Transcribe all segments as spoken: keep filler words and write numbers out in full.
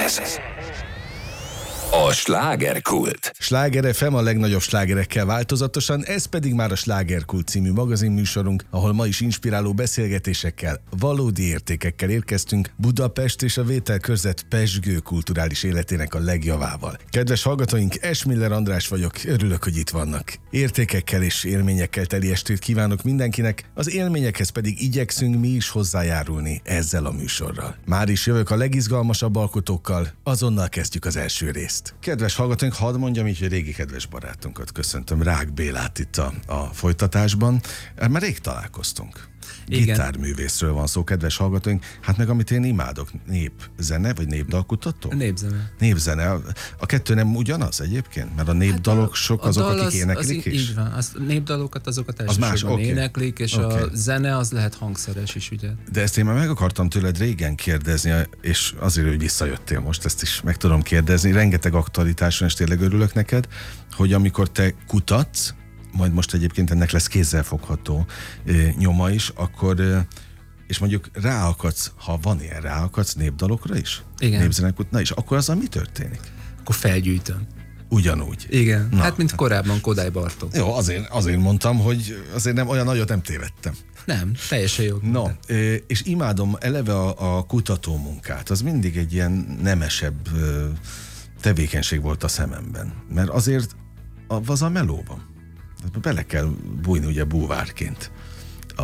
Ez a Slágerkult. Sláger ef em a legnagyobb slágerekkel változatosan, ez pedig már a Slágerkult című magazinműsorunk, ahol ma is inspiráló beszélgetésekkel, valódi értékekkel érkeztünk Budapest és a vételkörzet pezsgő kulturális életének a legjavával. Kedves hallgatóink, Esmiller András vagyok, örülök, hogy itt vannak. Értékekkel és élményekkel teli estét kívánok mindenkinek, az élményekhez pedig igyekszünk mi is hozzájárulni ezzel a műsorral. Már is jövök a legizgalmasabb alkotókkal, azonnal kezdjük az első részt. Kedves hallgatóink, hadd mondjam így, hogy régi kedves barátunkat köszöntöm, Rák Bélát itt a, a folytatásban. Már rég találkoztunk. Igen. Gitárművészről van szó, kedves hallgatóink. Hát meg amit én imádok, népzene, vagy népdalkutató? Népzene. Népzene. A kettő nem ugyanaz egyébként? Mert a népdalok hát sok azok, akik az, éneklik az, is? Így van. A népdalokat azokat elsősorban okay. éneklik, és okay. a zene az lehet hangszeres is, ugye? De ezt én már meg akartam tőled régen kérdezni, és azért, hogy visszajöttél most, ezt is meg tudom kérdezni. Rengeteg aktualitáson, és tényleg örülök neked, hogy amikor te kutatsz, majd most egyébként ennek lesz kézzelfogható e, nyoma is, akkor, e, és mondjuk ráakadsz, ha van ilyen, ráakadsz népdalokra is? Igen. Népzenekut, na és akkor azzal mi történik? Akkor felgyűjtöm. Ugyanúgy. Igen, na, hát mint korábban Kodály Bartók. Jó, azért, azért mondtam, hogy azért nem olyan nagyot nem tévedtem. Nem, teljesen jó. No, és imádom eleve a, a kutató munkát, az mindig egy ilyen nemesebb tevékenység volt a szememben, mert azért az a melóban. Bele kell bújni ugye búvárként. A,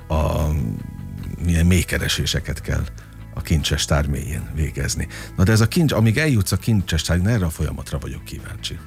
a milyen mélykereséseket kell a kincses tár mélyén végezni. Na de ez a kincs, amíg eljutsz a kincses tár, erre a folyamatra vagyok kíváncsi.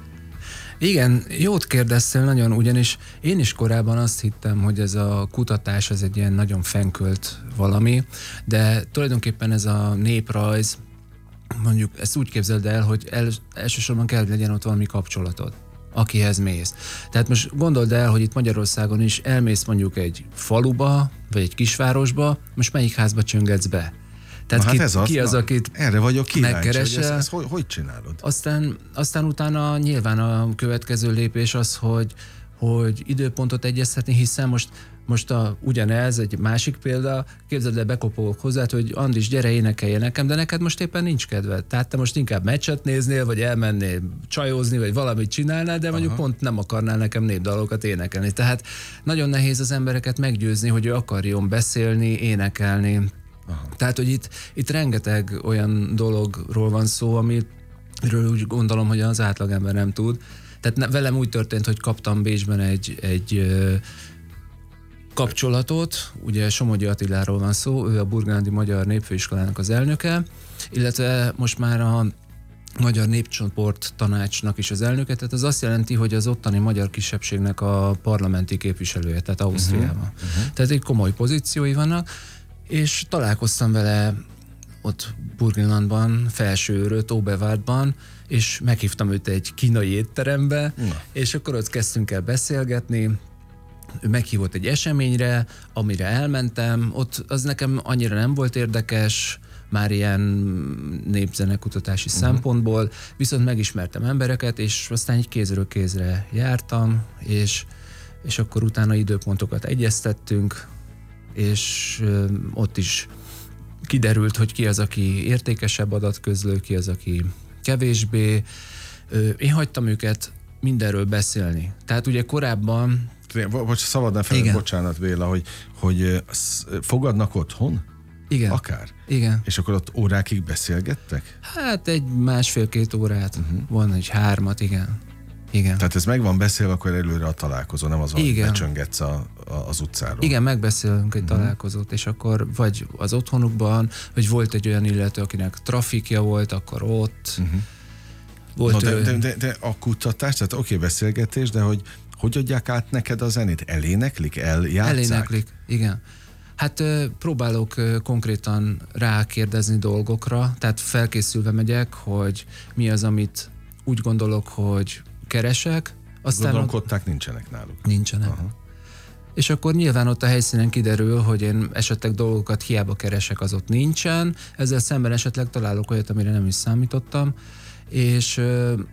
Igen, jót kérdeztél nagyon, ugyanis én is korábban azt hittem, hogy ez a kutatás az egy ilyen nagyon fenkölt valami, de tulajdonképpen ez a néprajz, mondjuk ezt úgy képzeld el, hogy el, elsősorban kell, hogy legyen ott valami kapcsolatod, akihez mész. Tehát most gondold el, hogy itt Magyarországon is elmész mondjuk egy faluba, vagy egy kisvárosba, most melyik házba csöngetsz be? Tehát na, ki, hát ez az, ki az, na, akit erre vagyok kíváncsi, hogy ezt, ezt hogy, hogy csinálod? Aztán, aztán utána nyilván a következő lépés az, hogy, hogy időpontot egyeztetni, hiszen most, most a, ugyanez egy másik példa, képzeld el, bekopogok hozzá, hogy Andris, gyere, énekelje nekem, de neked most éppen nincs kedved. Tehát te most inkább meccset néznél, vagy elmennél csajozni, vagy valamit csinálnál, de mondjuk aha. pont nem akarnál nekem népdalokat énekelni. Tehát nagyon nehéz az embereket meggyőzni, hogy ő akarjon beszélni, énekelni. Aha. Tehát, hogy itt, itt rengeteg olyan dologról van szó, amiről úgy gondolom, hogy az átlagember nem tud. Tehát ne, velem úgy történt, hogy kaptam Bécsben egy, egy ö, kapcsolatot, ugye Somogyi Attiláról van szó, ő a Burgenlandi Magyar Népfőiskolának az elnöke, illetve most már a Magyar Népcsoport Tanácsnak is az elnöke, tehát az azt jelenti, hogy az ottani magyar kisebbségnek a parlamenti képviselője, tehát Ausztriában. Uh-huh. Uh-huh. Tehát egy komoly pozíciói vannak, és találkoztam vele ott Burgenlandban, Felsőőröt, Oberwaldban, és meghívtam őt egy kínai étterembe, na. És akkor ott kezdtünk el beszélgetni. Ő meghívott egy eseményre, amire elmentem, ott az nekem annyira nem volt érdekes, már ilyen népzenekutatási uh-huh. szempontból, viszont megismertem embereket, és aztán így kézről kézre jártam, és, és akkor utána időpontokat egyeztettünk, és ö, ott is kiderült, hogy ki az, aki értékesebb adatközlő, ki az, aki kevésbé. Ö, én hagytam őket mindenről beszélni. Tehát ugye korábban... Vagy szabadna fel, bocsánat Béla, hogy, hogy fogadnak otthon? Igen. Akár? Igen. És akkor ott órákig beszélgettek? Hát egy másfél-két órát, uh-huh. van egy hármat, igen. Igen. Tehát ez meg van beszélve, akkor előre a találkozó, nem az van, hogy becsöngetsz a, a, az utcáról. Igen, megbeszélünk egy uh-huh. találkozót, és akkor vagy az otthonukban, vagy volt egy olyan illető, akinek trafikja volt, akkor ott. Uh-huh. Volt no, ő... de, de, de a kutatás, tehát oké, okay, beszélgetés, de hogy hogy adják át neked a zenét? Eléneklik? Eljátszák? Eléneklik, igen. Hát próbálok konkrétan rákérdezni dolgokra, tehát felkészülve megyek, hogy mi az, amit úgy gondolok, hogy keresek. Aztán Gondolom, ott... kották nincsenek náluk. Nincsenek. Aha. És akkor nyilván ott a helyszínen kiderül, hogy én esetleg dolgokat hiába keresek, az ott nincsen, ezzel szemben esetleg találok olyat, amire nem is számítottam, és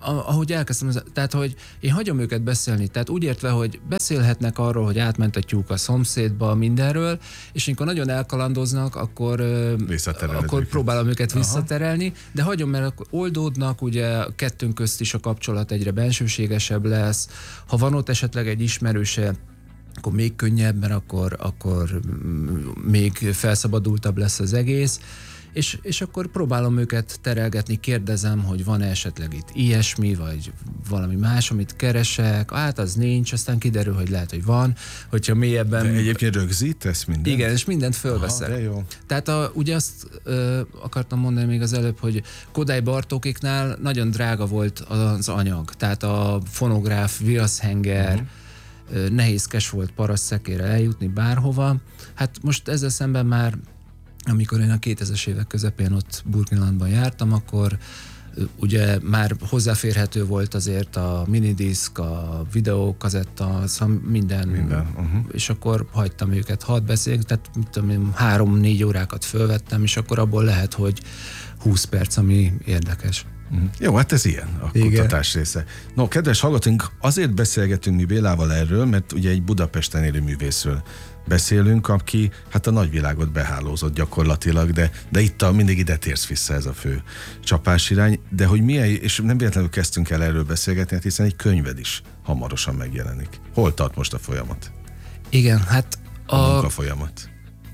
ahogy elkezdtem, tehát hogy én hagyom őket beszélni, tehát úgy értve, hogy beszélhetnek arról, hogy átment a tyúk a szomszédba, mindenről, és amikor nagyon elkalandoznak, akkor, akkor őket. próbálom őket Aha. visszaterelni, de hagyom, mert akkor oldódnak, ugye kettőnk közt is a kapcsolat egyre bensőségesebb lesz, ha van ott esetleg egy ismerőse, akkor még könnyebb, mert akkor, akkor még felszabadultabb lesz az egész, és, és akkor próbálom őket terelgetni, kérdezem, hogy van-e esetleg itt ilyesmi, vagy valami más, amit keresek, hát az nincs, aztán kiderül, hogy lehet, hogy van, hogyha mélyebben... De egyébként rögzítesz mindent? Igen, és mindent fölveszek. Aha, de jó. Tehát a, ugye azt ö, akartam mondani még az előbb, hogy Kodály Bartókéknál nagyon drága volt az anyag, tehát a fonográf, viaszhenger, uh-huh. nehézkes volt parasszekére eljutni bárhova. Hát most ezzel szemben már, amikor én a kétezres évek közepén ott Burgenlandban jártam, akkor ugye már hozzáférhető volt azért a minidisk, a videókazetta, szóval minden, minden. Uh-huh. és akkor hagytam őket, hadd beszéljünk, tehát mit tudom én, három-négy órákat fölvettem, és akkor abból lehet, hogy húsz perc, ami érdekes. Uh-huh. Jó, hát ez ilyen a Igen. kutatás része. No, kedves hallgatóink, azért beszélgetünk mi Bélával erről, mert ugye egy Budapesten élő művészről beszélünk, aki hát a nagyvilágot behálózott gyakorlatilag, de, de itt a, mindig ide térsz vissza, ez a fő csapásirány, de hogy milyen, és nem véletlenül kezdtünk el erről beszélgetni, hát hiszen egy könyved is hamarosan megjelenik. Hol tart most a folyamat? Igen, hát a, a munkafolyamat.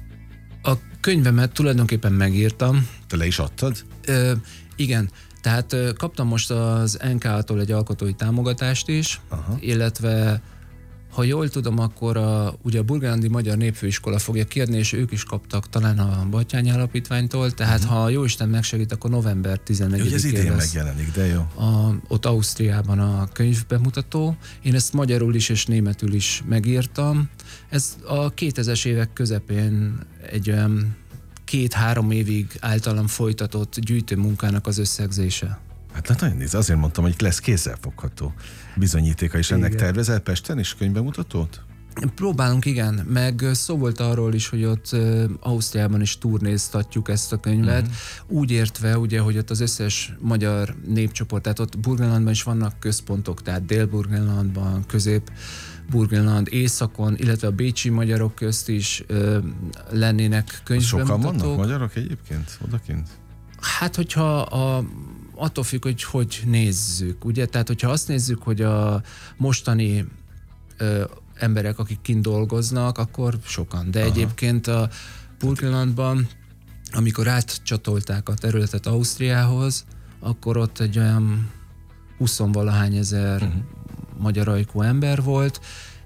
A könyvemet tulajdonképpen megírtam. Te le is adtad? Ö, igen, tehát ö, kaptam most az en ká-tól egy alkotói támogatást is, Aha. illetve ha jól tudom, akkor a, ugye a Burgenlandi Magyar Népfőiskola fogja kiadni, és ők is kaptak talán a Batthyány Alapítványtól, tehát uh-huh. ha Jóisten megsegít, akkor november tizennegyedikén ez idén megjelenik, de jó. A, ott Ausztriában a könyvbemutató. Én ezt magyarul is és németül is megírtam. Ez a kétezres évek közepén egy olyan két-három évig általam folytatott gyűjtőmunkának az összegzése. Hát, hát nagyon nézd, azért mondtam, hogy lesz kézzelfogható bizonyítéka is ennek. Igen. Tervezel Pesten is könyvbemutatót? Próbálunk, igen, meg szó volt arról is, hogy ott uh, Ausztriában is turnéztatjuk ezt a könyvet, uh-huh. úgy értve, ugye, hogy ott az összes magyar népcsoport, tehát ott Burgenlandban is vannak központok, tehát Dél-Burgenlandban, Közép-Burgenland, északon, illetve a bécsi magyarok közt is uh, lennének könyvbemutatók. Sokan vannak magyarok egyébként odakint? Hát, hogyha a attól függ, hogy hogy nézzük, ugye? Tehát, hogyha azt nézzük, hogy a mostani ö, emberek, akik kint dolgoznak, akkor sokan. De Aha. egyébként a Burgenlandban, amikor átcsatolták a területet Ausztriához, akkor ott egy olyan huszonvalahány ezer uh-huh. magyar ajkú ember volt,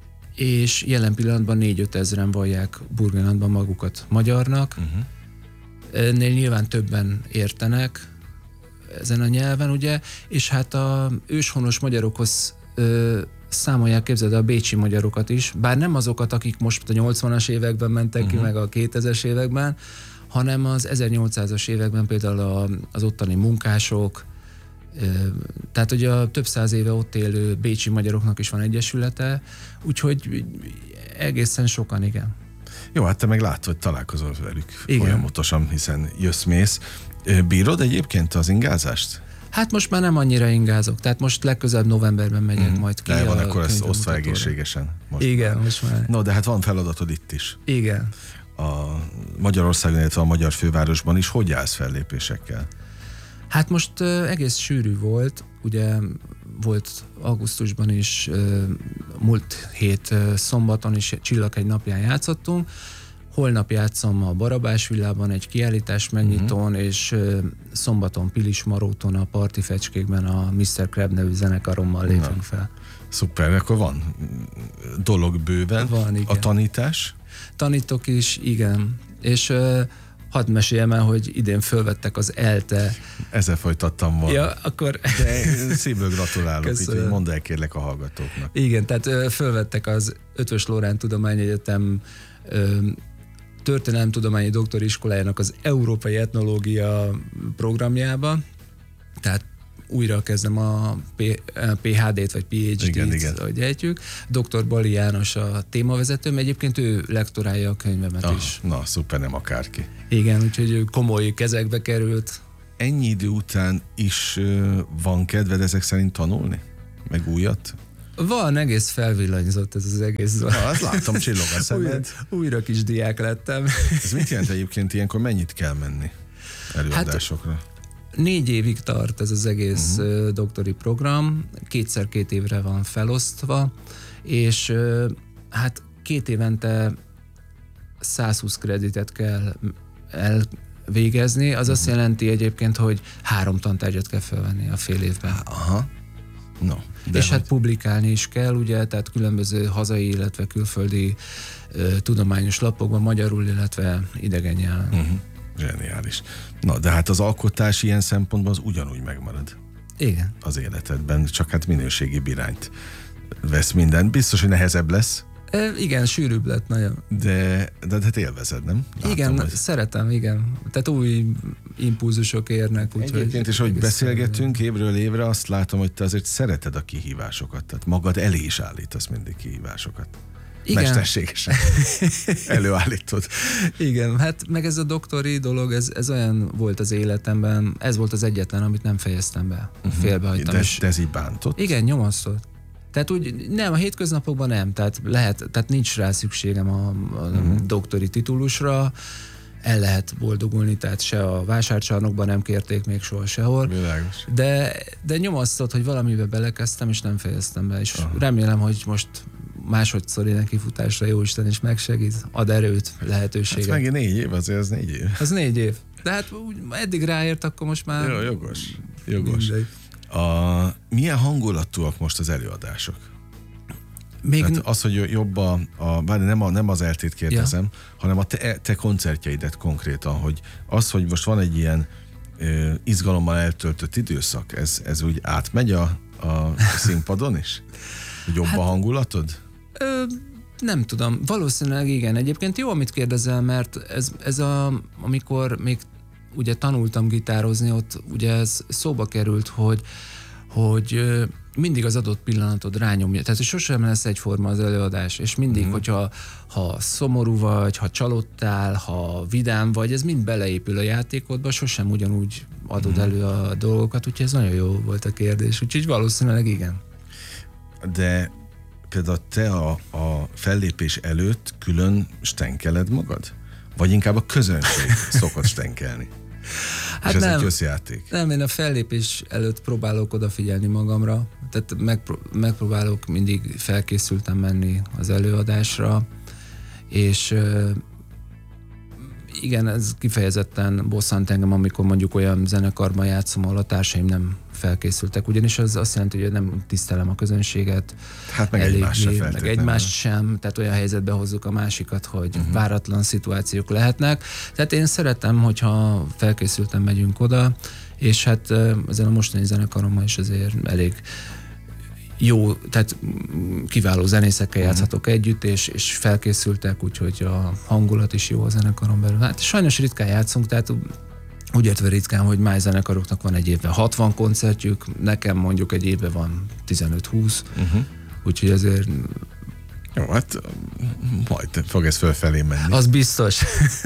és jelen pillanatban négy-öt ezeren vallják Burgenlandban magukat magyarnak. Uh-huh. Ennél nyilván többen értenek ezen a nyelven, ugye, és hát a őshonos magyarokhoz ö, számolják, képzeld, a bécsi magyarokat is, bár nem azokat, akik most a nyolcvanas években mentek uh-huh. ki, meg a kétezres években, hanem az ezernyolcszázas években például a, az ottani munkások, ö, tehát ugye a több száz éve ott élő bécsi magyaroknak is van egyesülete, úgyhogy egészen sokan, igen. Jó, hát te meg látod, hogy találkozol velük igen. folyamatosan, hiszen jössz-mész. Bírod egyébként az ingázást? Hát most már nem annyira ingázok, tehát most legközelebb novemberben megyek mm-hmm. majd ki. De van, akkor ezt osztva egészségesen. Most Igen, már. most már. No, de hát van feladatod itt is. Igen. A Magyarországon, illetve a magyar fővárosban is hogy állsz fellépésekkel? Hát most uh, egész sűrű volt, ugye volt augusztusban is, uh, múlt hét uh, szombaton is Csillag egy napján játszottunk. Holnap játszom a Barabás villában egy kiállítás megnyitón, uh-huh. és uh, szombaton Pilis Maróton a Parti Fecskékben a miszter Crab nevű zenekarommal lépünk fel. Szuper, akkor van dolog bőven. Van, igen. A tanítás? Tanítok is, igen. És uh, hadd meséljem el, hogy idén fölvettek az ELTE. Ezzel folytattam volna. Ja, akkor... De szívből gratulálok, Köszönöm. Így mondd el kérlek a hallgatóknak. Igen, tehát uh, fölvettek az Ötvös Loránd Tudományegyetem uh, történelemtudományi doktoriskolájának az Európai Etnológia programjába, tehát újra kezdem a pé há dét vagy pé há dét, igen, igen. ahogy ejtjük. doktor Bali János a témavezetőm, egyébként ő lektorálja a könyvemet ah, is. Na, szuper, nem akárki. Igen, úgyhogy komoly kezekbe került. ennyi idő után is van kedved ezek szerint tanulni? Meg újat? Van, egész felvillanyzott ez az egész. Na, azt látom, csillog a szemed. Újra, újra kis diák lettem. Ez mit jelent egyébként ilyenkor? Mennyit kell menni előadásokra? Hát, négy évig tart ez az egész uh-huh. doktori program, kétszer két évre van felosztva, és hát két évente százhúsz kreditet kell elvégezni, az uh-huh. azt jelenti egyébként, hogy három tantárgyat kell felvenni a fél évben. Aha. No, és hogy... hát publikálni is kell, ugye, tehát különböző hazai, illetve külföldi uh, tudományos lapokban, magyarul, illetve idegen nyelven. Uh-huh. Zseniális. Na, de hát az alkotás ilyen szempontból az ugyanúgy megmarad. Igen. Az életedben, csak hát minőségi irányt vesz minden. Biztos, hogy nehezebb lesz. E, igen, sűrűbb lett nagyon. De, de hát élvezed, nem? Látom, igen, hogy... szeretem, igen. Tehát új impulzusok érnek. Úgy, egyébként is, hogy beszélgetünk évről évre, azt látom, hogy te azért szereted a kihívásokat. Tehát magad elé is állítasz mindig kihívásokat. Igen. Mesterségesen előállítod. Igen, hát meg ez a doktori dolog, ez, ez olyan volt az életemben, ez volt az egyetlen, amit nem fejeztem be. Uh-huh. Félbehagytam. De, de ez így bántott? Igen, nyomasztott. Tehát úgy nem, a hétköznapokban nem, tehát lehet, tehát nincs rá szükségem a, a uh-huh. doktori titulusra, el lehet boldogulni, tehát se a vásárcsarnokban nem kérték még soha sehol. Világos. De, de nyomasztott, hogy valamibe belekezdtem, és nem fejeztem be, és uh-huh. remélem, hogy most másodszori nekifutásra jóisten is megsegít, ad erőt, lehetőséget. Hát megint négy év, azért az négy év. Az négy év. De hát úgy eddig ráért, akkor most már... Jó, jogos. Jogos. A, milyen hangulatúak most az előadások? Még Tehát az, hogy jobb a, a bár nem, a, nem az eltét kérdezem, ja. hanem a te, te koncertjeidet konkrétan, hogy az, hogy most van egy ilyen ö, izgalommal eltöltött időszak, ez, ez úgy átmegy a, a színpadon is? Jobb hát, a hangulatod? Ö, nem tudom, valószínűleg igen. Egyébként jó, amit kérdezel, mert ez, ez a, amikor még ugye tanultam gitározni, ott ugye ez szóba került, hogy, hogy mindig az adott pillanatod rányomja. Tehát, hogy sosem lesz egyforma az előadás, és mindig, mm. hogyha ha szomorú vagy, ha csalódtál, ha vidám vagy, ez mind beleépül a játékodba, sosem ugyanúgy adod mm. elő a dolgokat, úgyhogy ez nagyon jó volt a kérdés, úgyhogy valószínűleg igen. De például te a, a fellépés előtt külön stenkeled magad? Vagy inkább a közönség szokott stenkelni? Hát és ez nem, egy összjáték. Nem, én a fellépés előtt próbálok odafigyelni magamra, tehát megpró- megpróbálok mindig felkészülten menni az előadásra, és igen, ez kifejezetten bosszant engem, amikor mondjuk olyan zenekarban játszom, ahol a társaim nem felkészültek, ugyanis az azt jelenti, hogy nem tisztelem a közönséget. Hát meg egymást sem meg egymást sem, tehát olyan helyzetbe hozzuk a másikat, hogy uh-huh. váratlan szituációk lehetnek. Tehát én szeretem, hogyha felkészülten megyünk oda, és hát ezen a mostani zenekarommal is azért elég jó, tehát kiváló zenészekkel játszhatok együtt, és, és felkészültek, úgyhogy a hangulat is jó a zenekaron belül. Hát sajnos ritkán játszunk, tehát úgy értve ritkán, hogy más zenekaroknak van egy évben hatvan koncertjük, nekem mondjuk egy évben van tizenöt-húsz, uh-huh. úgyhogy azért... Jó, hát majd fog ez fölfelé menni. Az biztos.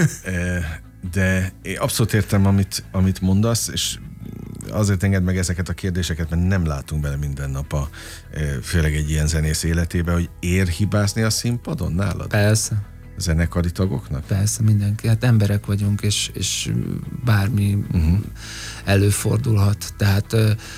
De én abszolút értem, amit, amit mondasz, és azért engedd meg ezeket a kérdéseket, mert nem látunk bele minden nap a, főleg egy ilyen zenész életébe, hogy ér hibázni a színpadon nálad? Persze. Zenekari tagoknak? Persze, mindenki. Hát emberek vagyunk, és, és bármi uh-huh. előfordulhat. Tehát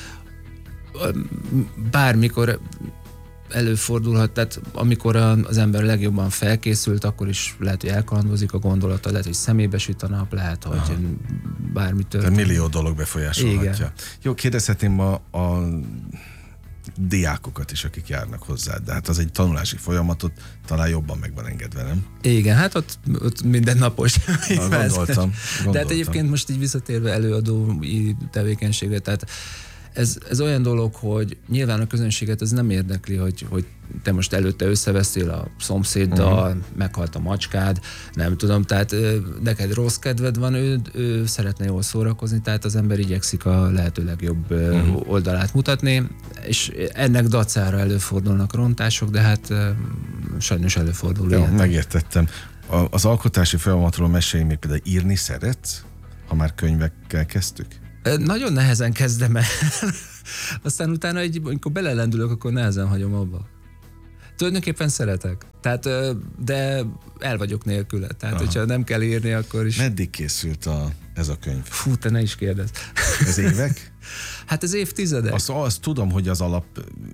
bármikor előfordulhat, tehát amikor az ember legjobban felkészült, akkor is lehet, hogy elkalandozik a gondolata, lehet, hogy szemébe süt a nap, lehet, hogy Aha. bármi történik. Millió dolog befolyásolhatja. Igen. Jó, kérdezhetném a, a diákokat is, akik járnak hozzá, de hát az egy tanulási folyamatot talán jobban meg van engedve, nem? Igen, hát ott, ott mindennapos. Na, gondoltam, gondoltam. De hát egyébként most így visszatérve előadói tevékenységre, tehát Ez, ez olyan dolog, hogy nyilván a közönséget ez nem érdekli, hogy, hogy te most előtte összevesztél a szomszéddal, uh-huh. meghalt a macskád, nem tudom, tehát neked rossz kedved van, ő, ő szeretne jól szórakozni, tehát az ember igyekszik a lehető legjobb uh-huh. oldalát mutatni, és ennek dacára előfordulnak rontások, de hát sajnos előfordul. Jó, megértettem. Az alkotási folyamatról mesélj még, például írni szeretsz, ha már könyvekkel kezdtük? Nagyon nehezen kezdem el. Aztán utána, egy, amikor belelendülök, akkor nehezen hagyom abba. Tulajdonképpen szeretek. Tehát, de el vagyok nélküle. Tehát, aha, hogyha nem kell írni, akkor is... Meddig készült a, ez a könyv? Fú, te ne is kérdezz. Ez évek? Hát ez évtizedek. Azt, azt tudom, hogy az alap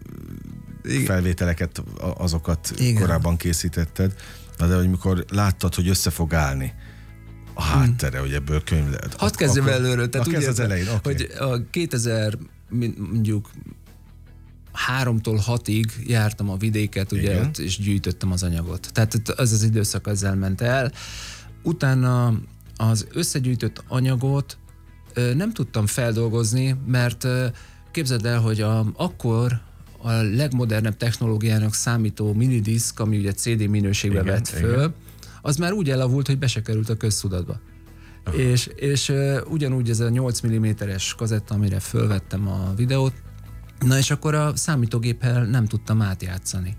igen, felvételeket, azokat igen, korábban készítetted, de hogy mikor láttad, hogy össze fog állni a háttere, hmm, hogy ebből könyv lehet. Hadd kezdjem előről. Tehát kezd az elején, okay, hogy a kétezer mondjuk háromtól hatig jártam a vidéket, ugye, ott, és gyűjtöttem az anyagot. Tehát az az időszak ezzel ment el. Utána az összegyűjtött anyagot ö, nem tudtam feldolgozni, mert ö, képzeld el, hogy a, akkor a legmodernebb technológiának számító minidisk, ami ugye cé dé minőségbe igen, vett föl, igen, az már úgy elavult, hogy be se került a köztudatba. Uh-huh. És, és ö, ugyanúgy ez a nyolc milliméteres kazetta, amire fölvettem a videót, na és akkor a számítógéppel nem tudtam átjátszani.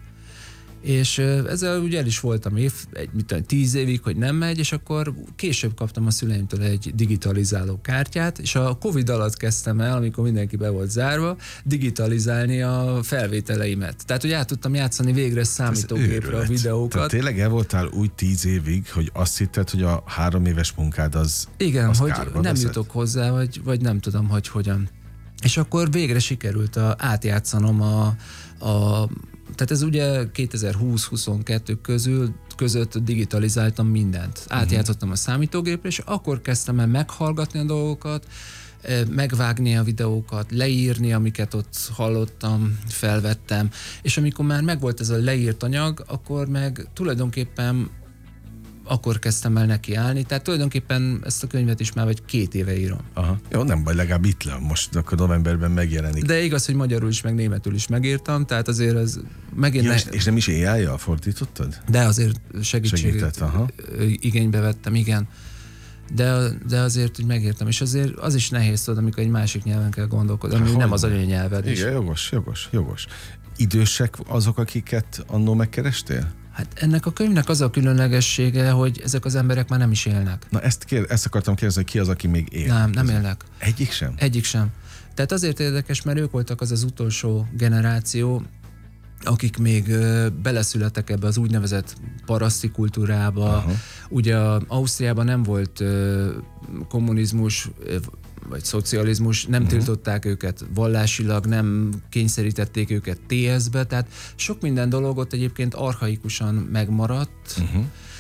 És ezzel ugye el is voltam év, egy, mit tudom, tíz évig, hogy nem megy, és akkor később kaptam a szüleimtől egy digitalizáló kártyát, és a Covid alatt kezdtem el, amikor mindenki be volt zárva, digitalizálni a felvételeimet. Tehát, hogy át tudtam játszani végre számítógépre a videókat. Tehát tényleg el voltál úgy tíz évig, hogy azt hitted, hogy a három éves munkád az igen, az hogy nem veszed? Jutok hozzá, vagy, vagy nem tudom, hogy hogyan. És akkor végre sikerült a, átjátszanom a, a... Tehát ez ugye kétezer-húsz-huszonkettő közül, között digitalizáltam mindent. Átjátszottam a számítógépre, és akkor kezdtem el meghallgatni a dolgokat, megvágni a videókat, leírni, amiket ott hallottam, felvettem, és amikor már megvolt ez a leírt anyag, akkor meg tulajdonképpen akkor kezdtem el neki állni, tehát tulajdonképpen ezt a könyvet is már vagy két éve írom. Aha. Jó, nem baj, legalább itt le, most akkor novemberben megjelenik. De igaz, hogy magyarul is, meg németül is megírtam, tehát azért az megint... Ja, ne... És nem is á í-jal fordítottad? De azért segítséget Segített, aha. igénybe vettem, igen. De, de azért úgy megértem, és azért az is nehéz tudod, amikor egy másik nyelven kell gondolkodni, ami nem az anyanyelved is. Igen, jogos, jogos, jogos. Idősek azok, akiket annó megkerestél? Hát ennek a könyvnek az a különlegessége, hogy ezek az emberek már nem is élnek. Na ezt, kér, ezt akartam kérdezni, hogy ki az, aki még él? Nem, nem élnek. Egyik sem? Egyik sem. Tehát azért érdekes, mert ők voltak az az utolsó generáció, akik még ö, beleszülettek ebbe az úgynevezett paraszti kultúrába. Aha. Ugye Ausztriában nem volt ö, kommunizmus, ö, vagy szocializmus, nem uh-huh. tiltották őket vallásilag, nem kényszerítették őket té es-be, tehát sok minden dolog ott egyébként archaikusan megmaradt, uh-huh.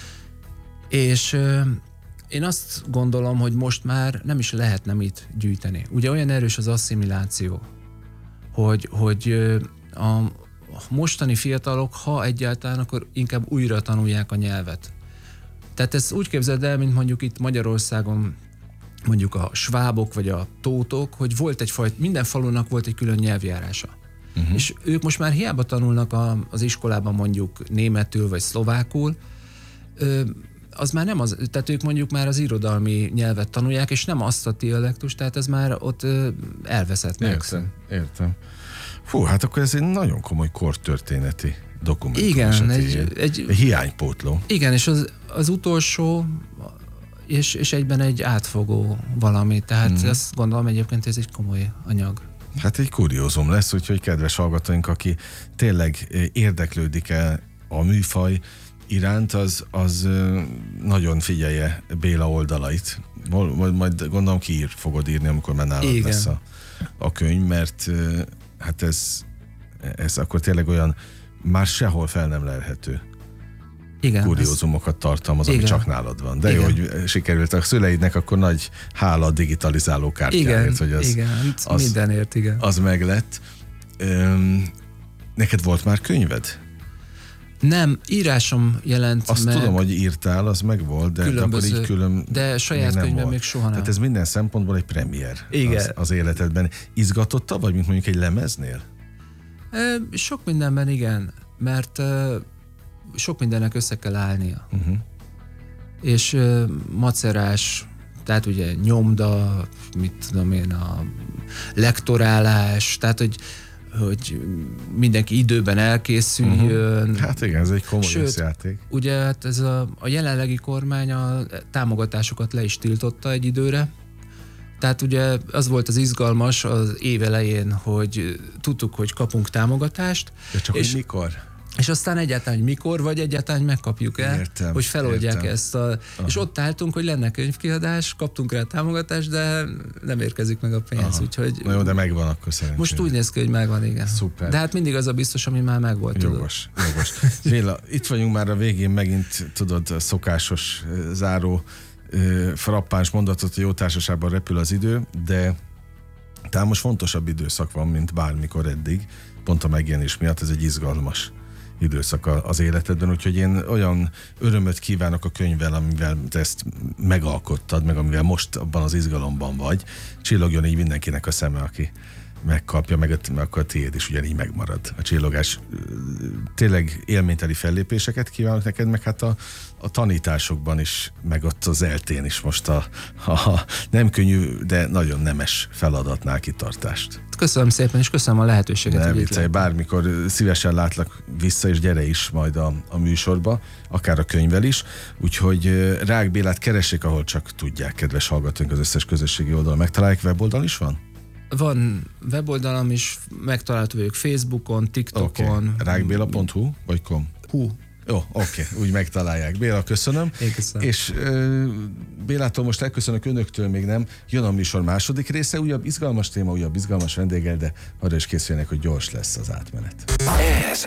és ö, én azt gondolom, hogy most már nem is lehetne mit gyűjteni. Ugye olyan erős az asszimiláció, hogy, hogy ö, a mostani fiatalok, ha egyáltalán, akkor inkább újra tanulják a nyelvet. Tehát ezt úgy képzeld el, mint mondjuk itt Magyarországon mondjuk a svábok vagy a tótok, hogy volt egyfajta, minden falunak volt egy külön nyelvjárása. Uh-huh. És ők most már hiába tanulnak a, az iskolában mondjuk németül vagy szlovákul, ö, az már nem az, tehát ők mondjuk már az irodalmi nyelvet tanulják, és nem azt a dialektus, tehát ez már ott ö, elveszett meg. Értem, értem. Fú, hát akkor ez egy nagyon komoly kortörténeti dokumentum. Igen, egy, egy, egy hiánypótló. Igen, és az, az utolsó, és, és egyben egy átfogó valami, tehát mm. ezt gondolom egyébként ez egy komoly anyag. Hát egy kuriózum lesz, úgyhogy kedves hallgatóink, aki tényleg érdeklődik-e a műfaj iránt, az, az nagyon figyelje Béla oldalait. Majd gondolom ki ír, fogod írni, amikor már nálad igen. lesz a, a könyv, mert hát ez, ez akkor tényleg olyan már sehol fel nem lelhető igen, kuriózumokat tartalmaz, ami csak nálad van. De igen. jó, hogy sikerült a szüleidnek, akkor nagy hála a digitalizáló kártyáért, igen, hogy az, igen, az mindenért, igen. Az meglett. Üm, neked volt már könyved? Nem, írásom jelent Azt meg. tudom, hogy írtál, az meg volt, de, de akkor így külön de saját még könyvem még soha nem. Tehát ez minden szempontból egy premier az, az életedben. Izgatotta, vagy mint mondjuk egy lemeznél? E, sok mindenben igen, mert e, sok mindennek össze kell állnia. Uh-huh. És e, macerás, tehát ugye nyomda, mit tudom én, a lektorálás, tehát hogy hogy mindenki időben elkészüljön. Uh-huh. Hát igen, ez egy komoly összjáték. Ugye hát ez a, a jelenlegi kormány a támogatásokat le is tiltotta egy időre, Tehát ugye az volt az izgalmas az év elején, hogy tudtuk, hogy kapunk támogatást. De csak és, hogy mikor? És aztán egyáltalán, hogy mikor, vagy egyáltalán megkapjuk el, értem, hogy feloldják értem. ezt. A, és ott álltunk, hogy lenne könyvkiadás, kaptunk rá támogatást, de nem érkezik meg a pénz. Úgyhogy Na jó, de megvan akkor szerintem. most úgy néz ki, hogy megvan, igen. Szuper. De hát mindig az a biztos, ami már megvolt. Jogos, jogos. Béla, itt vagyunk már a végén, megint tudod, a szokásos záró frappáns mondatot, hogy jó társaságban repül az idő, de talán most fontosabb időszak van, mint bármikor eddig, pont a megjelenés miatt. Ez egy izgalmas időszak az életedben, úgyhogy én olyan örömöt kívánok a könyvvel, amivel te ezt megalkottad, meg amivel most abban az izgalomban vagy. Csillogjon így mindenkinek a szeme, aki megkapja, meg akkor a tiéd is ugyanígy megmarad. A csillogás, tényleg élményteli fellépéseket kívánok neked, meg hát a, a tanításokban is, meg ott az eltén is most a, a nem könnyű, de nagyon nemes feladatnál kitartást. Köszönöm szépen, és köszönöm a lehetőséget. Ne viccelj, bármikor szívesen látlak vissza, és gyere is majd a, a műsorba, akár a könyvvel is. Úgyhogy Rágh Bélát keressék, ahol csak tudják, kedves hallgatóink, az összes közösségi oldalon megtalálják. Weboldal is van? Van weboldalam is, megtalálható vagyok Facebookon, TikTokon. Okay. rágh béla pont hu vagy com? Hú. Jó, oké, okay, úgy megtalálják. Béla, köszönöm. Én köszönöm. És uh, Bélától most elköszönök, önöktől még nem. Jön a műsor második része, újabb izgalmas téma, újabb izgalmas vendéggel, de arra is készüljenek, hogy gyors lesz az átmenet. Ez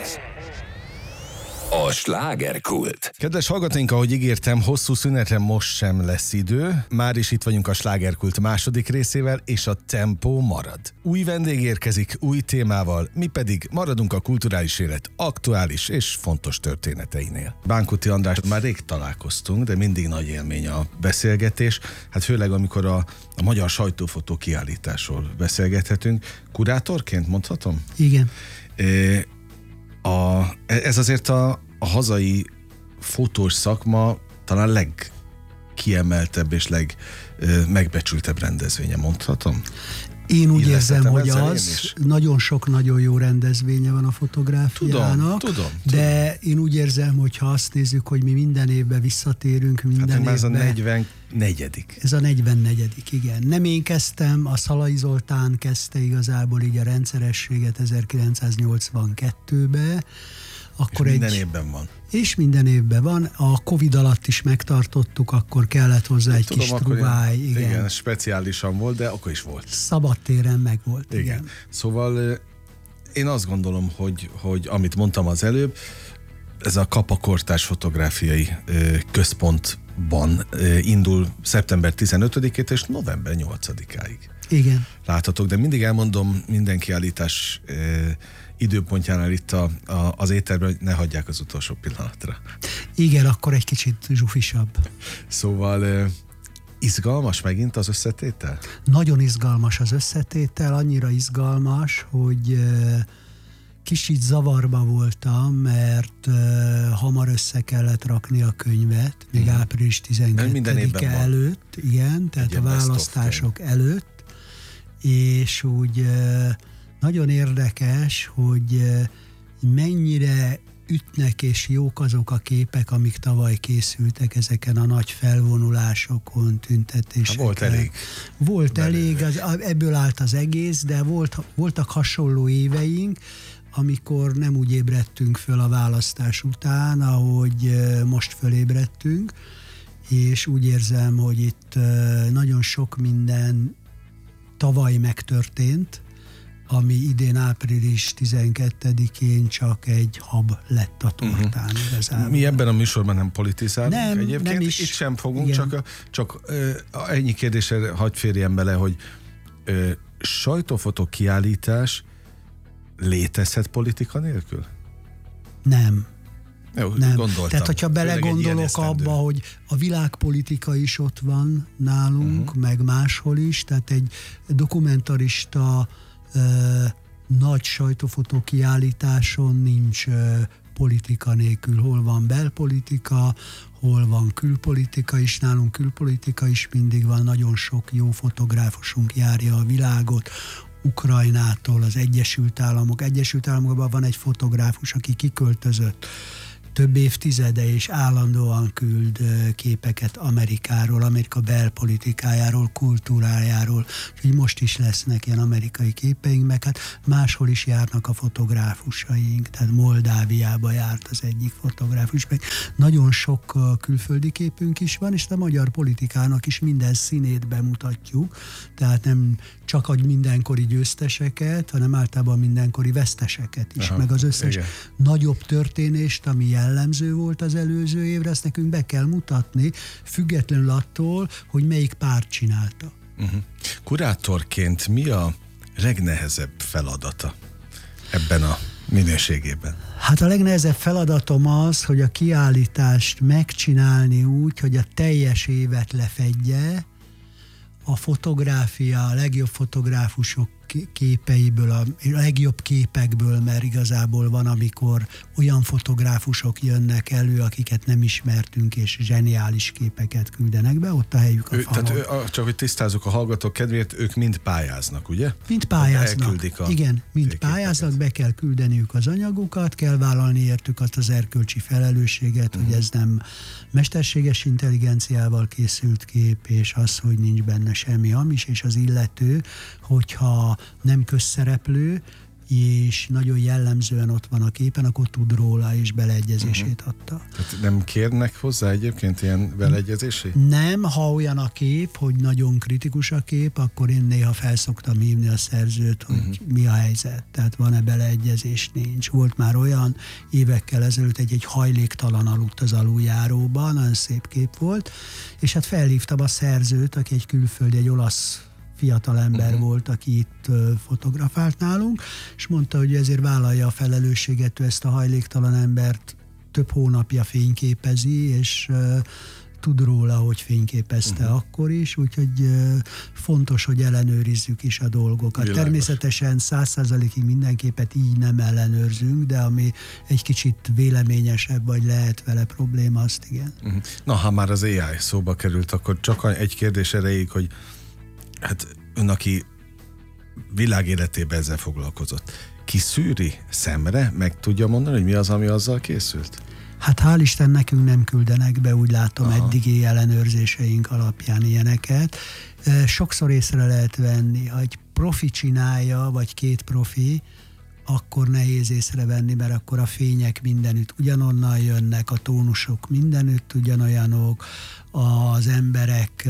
a slágerkult. Kedves hallgatóink, ahogy ígértem, hosszú szünetre most sem lesz idő. Már is itt vagyunk a slágerkult második részével, és a tempó marad. Új vendég érkezik, új témával, mi pedig maradunk a kulturális élet aktuális és fontos történeteinél. Bánkuti András, már rég találkoztunk, de mindig nagy élmény a beszélgetés. Hát főleg, amikor a, a magyar sajtófotó kiállításról beszélgethetünk. Kurátorként mondhatom? Igen. É, A, ez azért a, a hazai fotós szakma talán legkiemeltebb és legmegbecsültebb rendezvénye, mondhatom? Én úgy érzem, hogy ezzel az, nagyon sok nagyon jó rendezvénye van a fotográfiának, tudom, tudom, de tudom. Én úgy érzem, hogy ha azt nézzük, hogy mi minden évben visszatérünk, minden hát évben... ez a negyvennegyedik. Ez a negyvennegyedik, igen. Nem én kezdtem, a Szalai Zoltán kezdte igazából így a rendszerességet ezerkilencszáznyolcvankettőbe. Akkor és minden egy, évben van. És minden évben van. A Covid alatt is megtartottuk, akkor kellett hozzá egy tudom, kis truváj. Én, igen. igen, speciálisan volt, de akkor is volt. Szabadtéren meg volt. Igen. igen. Szóval én azt gondolom, hogy, hogy amit mondtam az előbb, ez a Kapa Kortárs Fotográfiai Központban indul szeptember tizenötödikétől és november nyolcadikáig. Igen. Láthatok, de mindig elmondom minden kiállítás időpontjánál itt a, a, az éterben, hogy ne hagyják az utolsó pillanatra. Igen, akkor egy kicsit zsufisabb. Szóval izgalmas megint az összetétel? Nagyon izgalmas az összetétel, annyira izgalmas, hogy kicsit zavarba voltam, mert hamar össze kellett rakni a könyvet, még hmm. április tizenkettedike előtt, igen, tehát a választások előtt, és úgy nagyon érdekes, hogy mennyire ütnek és jók azok a képek, amik tavaly készültek ezeken a nagy felvonulásokon, tüntetéseken. Volt elég. Volt elég, az, ebből állt az egész, de volt, voltak hasonló éveink, amikor nem úgy ébredtünk föl a választás után, ahogy most fölébredtünk, és úgy érzem, hogy itt nagyon sok minden tavaly megtörtént, ami idén április tizenkettedikén csak egy hab lett a tortán. Uh-huh. Mi ebben a műsorban nem politizálunk nem, egyébként, nem is. Itt sem fogunk, Igen. csak, csak uh, ennyi kérdésre hadd férjem bele, hogy uh, sajtófotó kiállítás létezhet politika nélkül? Nem. Jó, nem. gondoltam. Tehát, hogyha belegondolok abba, hogy a világpolitika is ott van nálunk, uh-huh. meg máshol is, tehát egy dokumentarista uh, nagy sajtófotó kiállításon nincs uh, politika nélkül. Hol van belpolitika, hol van külpolitika is, nálunk külpolitika is mindig van, nagyon sok jó fotográfusunk járja a világot, Ukrajnától az Egyesült Államok. Egyesült Államokban van egy fotográfus, aki kiköltözött több évtizede, és állandóan küld képeket Amerikáról, Amerika belpolitikájáról, kultúrájáról, úgyhogy most is lesznek ilyen amerikai képeink, meg hát máshol is járnak a fotográfusaink, tehát Moldáviába járt az egyik fotográfus, meg nagyon sok külföldi képünk is van, és a magyar politikának is minden színét bemutatjuk, tehát nem csak a mindenkori győzteseket, hanem általában mindenkori veszteseket is, aha, meg az összes igen. nagyobb történést, ami jellemző volt az előző évre, ezt nekünk be kell mutatni, függetlenül attól, hogy melyik párt csinálta. Uh-huh. Kurátorként mi a legnehezebb feladata ebben a minőségében? Hát a legnehezebb feladatom az, hogy a kiállítást megcsinálni úgy, hogy a teljes évet lefedje, a fotográfia, a legjobb fotográfusok képeiből, a legjobb képekből, mert igazából van, amikor olyan fotográfusok jönnek elő, akiket nem ismertünk, és zseniális képeket küldenek be, ott a helyük a ő, falon. Tehát ő, csak hogy tisztázzuk a hallgatók kedvéért, ők mind pályáznak, ugye? Mind pályáznak, igen, mind pályáznak, be kell küldeniük az anyagukat, kell vállalni értük azt az erkölcsi felelősséget, uh-huh. hogy ez nem mesterséges intelligenciával készült kép, és az, hogy nincs benne semmi hamis, és az illető, hogyha nem közszereplő, és nagyon jellemzően ott van a képen, akkor tud róla, és beleegyezését adta. Tehát nem kérnek hozzá egyébként ilyen beleegyezését? Nem, ha olyan a kép, hogy nagyon kritikus a kép, akkor én néha felszoktam hívni a szerzőt, hogy uh-huh. mi a helyzet, tehát van-e beleegyezés, nincs. Volt már olyan évekkel ezelőtt egy, egy hajléktalan aludt az aluljáróban, nagyon szép kép volt, és hát felhívtam a szerzőt, aki egy külföldi, egy olasz fiatalember uh-huh. volt, aki itt uh, fotografált nálunk, és mondta, hogy ezért vállalja a felelősséget, ő ezt a hajléktalan embert több hónapja fényképezi, és uh, tud róla, hogy fényképezte uh-huh. akkor is, úgyhogy uh, fontos, hogy ellenőrizzük is a dolgokat. Világos. Természetesen száz százalékig minden képet így nem ellenőrzünk, de ami egy kicsit véleményesebb, vagy lehet vele probléma, azt igen. Uh-huh. Na, ha már az á i szóba került, akkor csak egy kérdés erejéig, hogy hát ön, aki világéletében ezzel foglalkozott, ki szűri szemre, meg tudja mondani, hogy mi az, ami azzal készült? Hát hál' Isten nekünk nem küldenek be, úgy látom, aha. eddigi ellenőrzéseink alapján ilyeneket. Sokszor észre lehet venni, ha egy profi csinálja, vagy két profi, akkor nehéz észrevenni, mert akkor a fények mindenütt ugyanonnan jönnek, a tónusok mindenütt ugyanolyanok, az emberek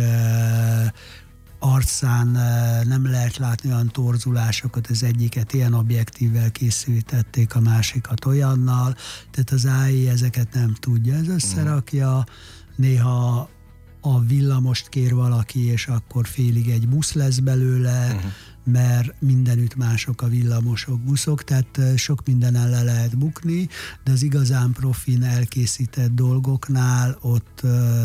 arcán nem lehet látni olyan torzulásokat, az egyiket ilyen objektívvel készítették, a másikat olyannal, tehát az á i ezeket nem tudja. Ez összerakja, néha a villamost kér valaki, és akkor félig egy busz lesz belőle, uh-huh. mert mindenütt mások a villamosok, buszok, tehát sok mindenen le lehet bukni, de az igazán profin elkészített dolgoknál ott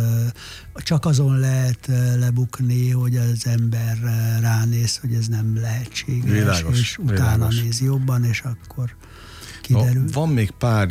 csak azon lehet lebukni, hogy az ember ránéz, hogy ez nem lehetséges, világos, és utána világos. Néz jobban, és akkor kiderül. No, van még pár,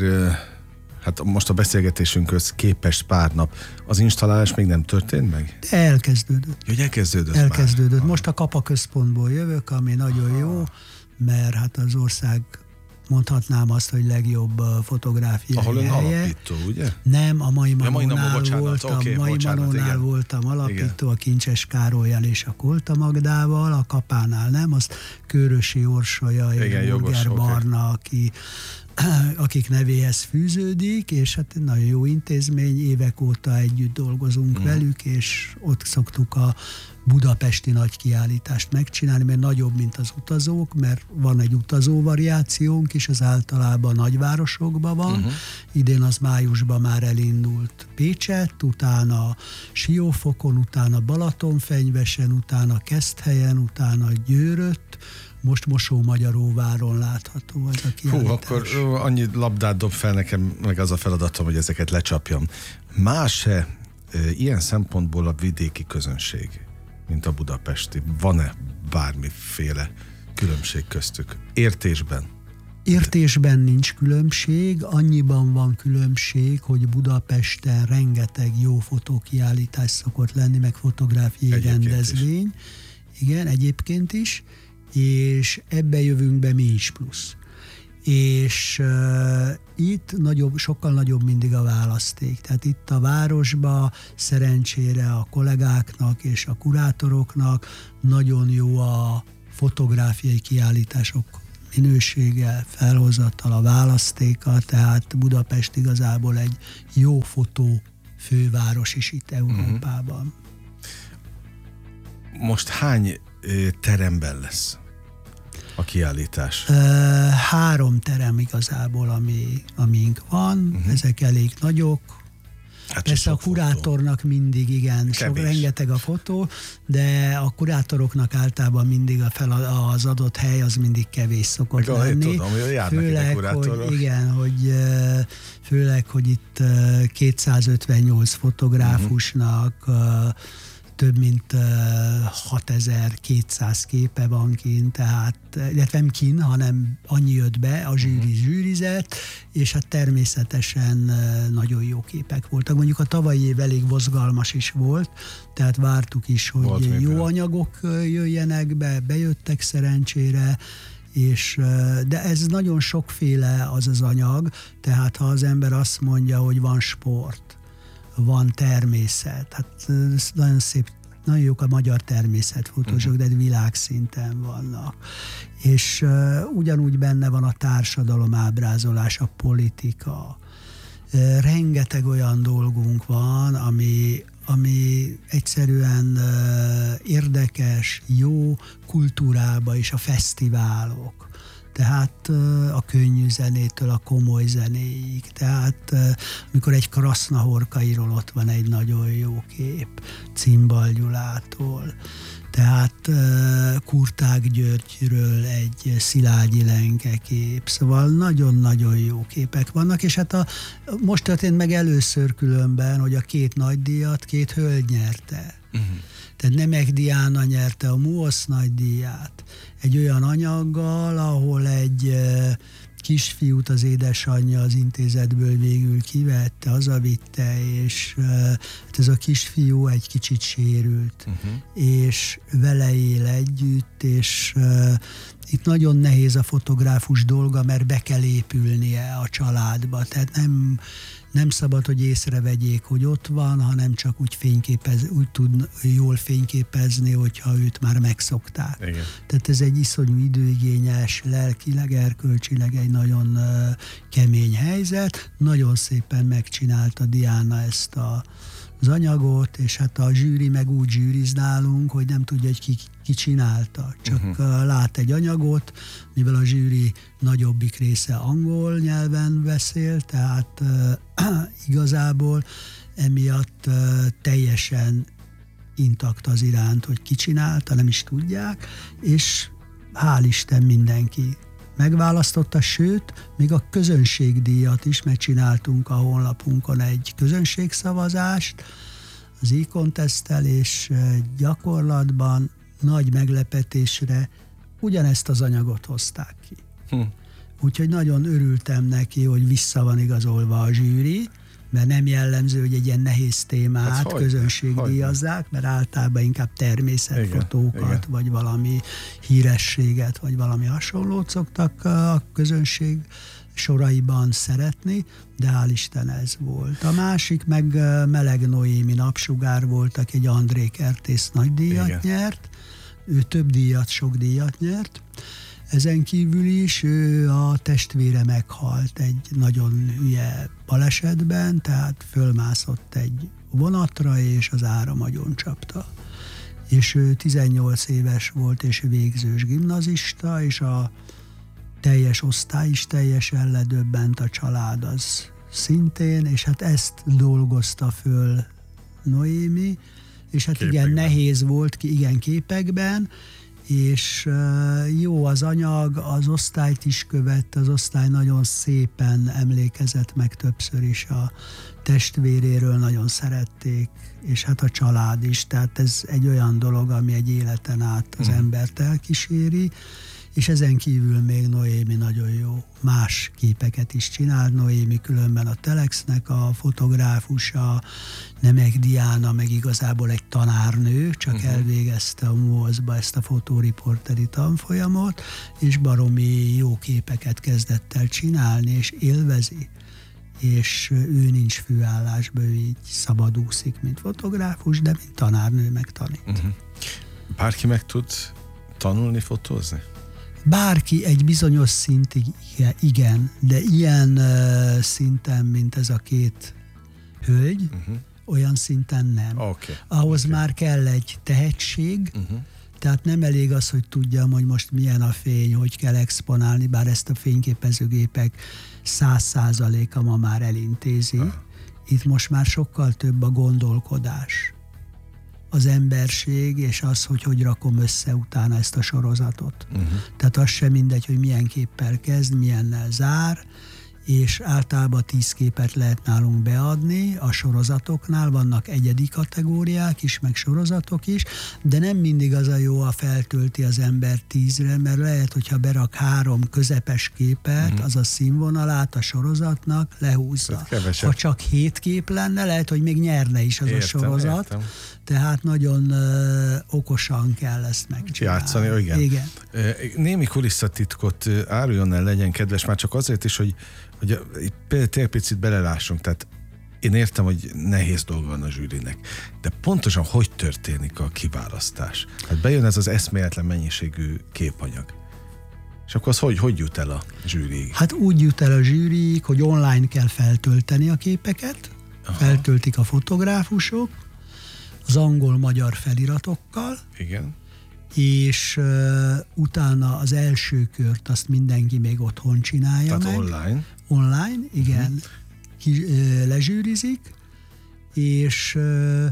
hát most a beszélgetésünkhöz képest pár nap, az installálás még nem történt meg? De elkezdődött. Jó, elkezdődött Elkezdődött. Már. Most a Kapa központból jövök, ami nagyon aha. jó, mert hát az ország, mondhatnám azt, hogy legjobb fotográfiai ahol ön helye. alapító, ugye? Nem, a Mai ja, Manónál bocsánat, voltam, okay, Mai bocsánat, Manónál igen. voltam alapító, igen. a Kincses Károllyal és a Kolta Magdával, a Kapánál nem, azt Kőrösi Orsolya és Burger Barna, okay. aki akik nevéhez fűződik, és hát nagyon jó intézmény, évek óta együtt dolgozunk mm. velük, és ott szoktuk a budapesti nagy kiállítást megcsinálni, mert nagyobb, mint az utazók, mert van egy utazó variációnk is, az általában nagyvárosokban van. Uh-huh. Idén az májusban már elindult Pécsett, utána Siófokon, utána Balatonfenyvesen, utána Keszthelyen, utána Győrött, most Mosó-Magyaróváron látható ez a kiállítás. Hú, akkor annyi labdát dob fel nekem, meg az a feladatom, hogy ezeket lecsapjam. Más-e e, ilyen szempontból a vidéki közönség, mint a budapesti? Van-e bármiféle különbség köztük? Értésben? Értésben nincs különbség, annyiban van különbség, hogy Budapesten rengeteg jó fotókiállítás szokott lenni, meg fotográfiai egyébként rendezvény. Is. Igen, egyébként is, és ebbe jövünk be mi is plusz. és uh, itt nagyobb, sokkal nagyobb mindig a választék. Tehát itt a városban szerencsére a kollégáknak és a kurátoroknak nagyon jó a fotográfiai kiállítások minősége, felhozattal, a választéka, tehát Budapest igazából egy jó fotó főváros is itt Európában. Most hány ö, teremben lesz a kiállítás? Három terem igazából, ami, amink van, uh-huh. ezek elég nagyok. Hát persze a kurátornak fotó. Mindig, igen, sok, rengeteg a fotó, de a kurátoroknak általában mindig a fel, az adott hely az mindig kevés szokott meg lenni. Tudom, hogy járnak főleg, ide kurátorok. Hogy, igen, hogy főleg, hogy itt kétszázötvennyolc fotográfusnak uh-huh. több mint uh, hatezer-kétszáz képe van kint, tehát, illetve nem kint, hanem annyi jött be, a zsűri zsűrizett, és hát természetesen uh, nagyon jó képek voltak. Mondjuk a tavalyi év elég mozgalmas is volt, tehát vártuk is, hogy volt jó miből. anyagok jöjjenek be, bejöttek szerencsére, és, de ez nagyon sokféle az az anyag, tehát ha az ember azt mondja, hogy van sport, van természet, hát nagyon szép, nagyon jók a magyar természetfotósok, uh-huh. de világszinten vannak. És uh, ugyanúgy benne van a társadalom ábrázolás, a politika. Uh, rengeteg olyan dolgunk van, ami, ami egyszerűen uh, érdekes, jó kultúrába és a fesztiválok. Tehát a könnyű zenétől a komoly zenéig. Tehát amikor egy Krasznahorkairól ott van egy nagyon jó kép, Cimbal Gyulától. Tehát Kurták Györgyről egy Szilágyi Lenke kép. Szóval nagyon-nagyon jó képek vannak, és hát a, most történt meg először különben, hogy a két nagydíjat két hölgy nyerte. Uh-huh. Tehát Nemek Diana nyerte a MUOSZ nagydíját egy olyan anyaggal, ahol egy kisfiút az édesanyja az intézetből végül kivette, hazavitte, és hát ez a kisfiú egy kicsit sérült, uh-huh. és vele él együtt, és itt nagyon nehéz a fotográfus dolga, mert be kell épülnie a családba, tehát nem Nem szabad, hogy észrevegyék, hogy ott van, hanem csak úgy, fényképez, úgy tud jól fényképezni, hogyha őt már megszokták. Igen. Tehát ez egy iszonyú időigényes, lelkileg, erkölcsileg egy nagyon uh, kemény helyzet. Nagyon szépen megcsinálta Diana ezt a, az anyagot, és hát a zsűri meg úgy zsűriz nálunk, hogy nem tudja, hogy ki, ki csinálta. Csak uh-huh. uh, lát egy anyagot, mivel a zsűri nagyobbik része angol nyelven beszél, tehát uh, igazából emiatt uh, teljesen intakt az iránt, hogy ki csinálta, nem is tudják, és hál' Isten mindenki megválasztotta, sőt, még a közönségdíjat is, mert csináltunk a honlapunkon egy közönségszavazást az e-contesttel, és gyakorlatban nagy meglepetésre ugyanezt az anyagot hozták ki. Hm. Úgyhogy nagyon örültem neki, hogy vissza van igazolva a zsűri, mert nem jellemző, hogy egy ilyen nehéz témát hát közönségdíjazzák, mert általában inkább természetfotókat, igen, igen. vagy valami hírességet, vagy valami hasonlót szoktak a közönség soraiban szeretni, de hál' Isten ez volt. A másik meg Meleg Noémi Napsugár volt, aki egy André Kertész nagy díjat igen. nyert, ő több díjat, sok díjat nyert. Ezen kívül is ő a testvére meghalt egy nagyon hülye balesetben, tehát fölmászott egy vonatra, és az áram agyon csapta. És ő tizennyolc éves volt, és végzős gimnazista, és a teljes osztály is teljesen ledöbbent, a család az szintén, és hát ezt dolgozta föl Noémi, és hát képekben. Igen, nehéz volt, igen, képekben, és jó az anyag, az osztályt is követte, az osztály nagyon szépen emlékezett meg többször is a testvéréről, nagyon szerették, és hát a család is, tehát ez egy olyan dolog, ami egy életen át az embert elkíséri, és ezen kívül még Noémi nagyon jó más képeket is csinál. Noémi különben a Telexnek a fotográfusa, Nemek Diana meg igazából egy tanárnő, csak uh-huh. elvégezte a MUOS-ba ezt a fotóriporteri tanfolyamot, és baromi jó képeket kezdett el csinálni, és élvezi. És ő nincs főállásban, ő így szabadúszik, mint fotográfus, de mint tanárnő meg tanít. Uh-huh. Bárki meg tud tanulni fotózni? Bárki egy bizonyos szintig igen, de ilyen uh, szinten, mint ez a két hölgy, uh-huh. olyan szinten nem. Okay. Ahhoz okay. már kell egy tehetség, uh-huh. tehát nem elég az, hogy tudjam, hogy most milyen a fény, hogy kell exponálni, bár ezt a fényképezőgépek száz százaléka ma már elintézi. Uh-huh. Itt most már sokkal több a gondolkodás, az emberség, és az, hogy hogy rakom össze utána ezt a sorozatot. Uh-huh. Tehát az sem mindegy, hogy milyen képpel kezd, milyennel zár, és általában tíz képet lehet nálunk beadni, a sorozatoknál vannak egyedi kategóriák is, meg sorozatok is, de nem mindig az a jó, ha feltölti az ember tízre, mert lehet, hogyha berak három közepes képet, mm. az a színvonalát a sorozatnak lehúzza. Ha csak hét kép lenne, lehet, hogy még nyerne is az értem, a sorozat. Értem. Tehát nagyon ö, okosan kell ezt megcsinálni. Játszani, igen. igen. Némi kulisszatitkot áruljon el, legyen kedves, már csak azért is, hogy hogy például picit belelássunk, tehát én értem, hogy nehéz dolga van a zsűrinek, de pontosan hogy történik a kiválasztás? Hát bejön ez az eszméletlen mennyiségű képanyag. És akkor az hogy, hogy jut el a zsűriig? Hát úgy jut el a zsűriig, hogy online kell feltölteni a képeket, aha. feltöltik a fotográfusok, az angol-magyar feliratokkal, igen. és uh, utána az első kört azt mindenki még otthon csinálja tehát meg. online? Online, igen. Uh-huh. Ki, uh, lezsűrizik, és uh,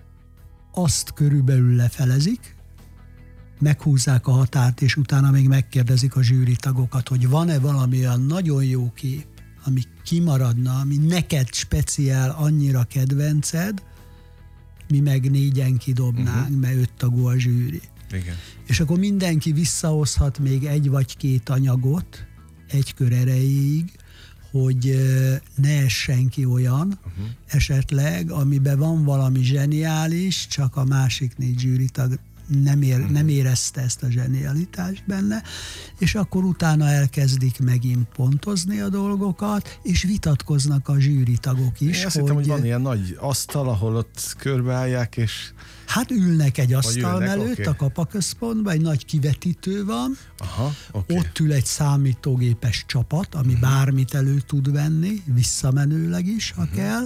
azt körülbelül lefelezik, meghúzzák a határt, és utána még megkérdezik a zsűritagokat, hogy van-e valami olyan nagyon jó kép, ami kimaradna, ami neked speciál annyira kedvenced, mi meg négyen kidobnánk, uh-huh. mert öt tagú a zsűri. Igen. És akkor mindenki visszahozhat még egy vagy két anyagot egy kör erejéig, hogy ne essen ki olyan uh-huh. esetleg, amiben van valami zseniális, csak a másik négy zsűritag nem, ér, uh-huh. nem érezte ezt a zsenialitást benne, és akkor utána elkezdik megint pontozni a dolgokat, és vitatkoznak a zsűritagok is. Én azt hogy... hittem, hogy van ilyen nagy asztal, ahol ott körbeállják, és... Hát ülnek egy asztal ülnek, mellett okay. a kapaközpontban, egy nagy kivetítő van, aha, okay. ott ül egy számítógépes csapat, ami uh-huh. bármit elő tud venni, visszamenőleg is, ha uh-huh. kell,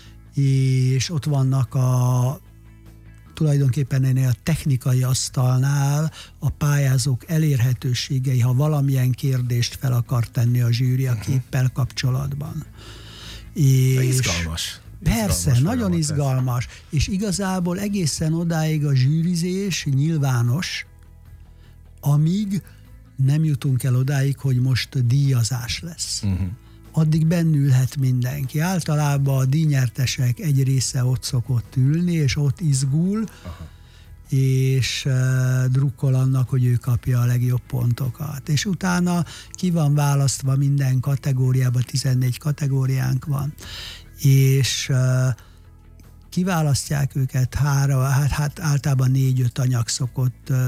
és ott vannak a tulajdonképpen ennél a technikai asztalnál a pályázók elérhetőségei, ha valamilyen kérdést fel akar tenni a zsűri a képpel kapcsolatban. És izgalmas. Persze, izgalmas nagyon izgalmas, ez. És igazából egészen odáig a zsűrizés nyilvános, amíg nem jutunk el odáig, hogy most díjazás lesz. Uh-huh. Addig bennülhet mindenki. Általában a díjnyertesek egy része ott szokott ülni, és ott izgul, aha. és uh, drukkol annak, hogy ő kapja a legjobb pontokat. És utána ki van választva minden kategóriában, tizennégy kategóriánk van, és uh, kiválasztják őket, hára, hát, hát általában négy-öt anyag szokott uh,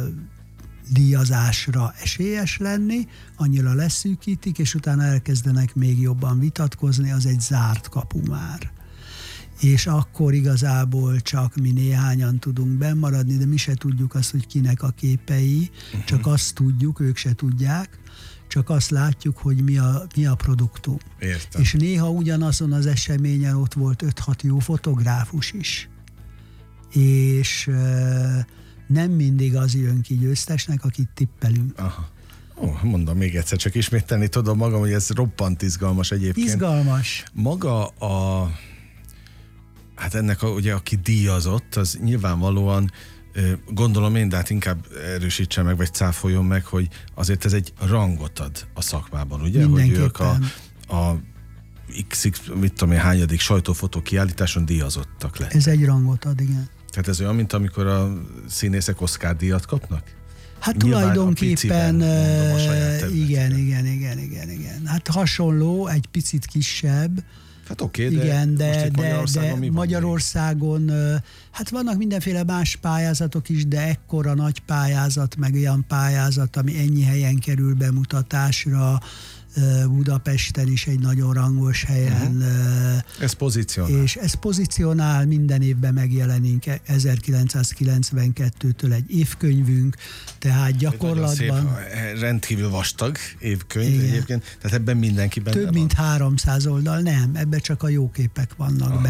díjazásra esélyes lenni, annyira leszűkítik, és utána elkezdenek még jobban vitatkozni, az egy zárt kapu már. És akkor igazából csak mi néhányan tudunk bennmaradni, de mi se tudjuk azt, hogy kinek a képei, uh-huh. csak azt tudjuk, ők se tudják, csak azt látjuk, hogy mi a, mi a produktum. Értem. És néha ugyanazon az eseményen ott volt öt-hat jó fotográfus is. És nem mindig az jön ki győztesnek, akit tippelünk. Aha. Ó, mondom még egyszer, csak ismételni tudom magam, hogy ez roppant izgalmas egyébként. Izgalmas. Maga a... Hát ennek, a, ugye, aki díjazott, az nyilvánvalóan, gondolom én, de hát inkább erősítse meg, vagy cáfoljon meg, hogy azért ez egy rangot ad a szakmában, ugye? Hogy ők a, a X X, mit tudom én, hányadik sajtófotó kiállításon díjazottak le. Ez egy rangot ad, igen. Tehát ez olyan, mint amikor a színészek Oscar díjat kapnak? Hát Nyilván tulajdonképpen, a piciben, mondom, a saját igen, területeken. igen, igen, igen, igen. Hát hasonló, egy picit kisebb. Hát oké, okay, de igen, de, de, most de, Magyarországon, de Magyarországon, hát vannak mindenféle más pályázatok is, de ekkora nagy pályázat, meg olyan pályázat, ami ennyi helyen kerül bemutatásra, Budapesten is egy nagyon rangos helyen. Uh-huh. Ez pozícionál. És ez pozícionál, minden évben megjelenünk ezerkilencszázkilencvenkettőtől egy évkönyvünk, tehát gyakorlatban... Szép, rendkívül vastag évkönyv igen. egyébként, tehát ebben mindenki benne Több van. mint háromszáz oldal, nem, ebben csak a jó képek vannak Aha. benne.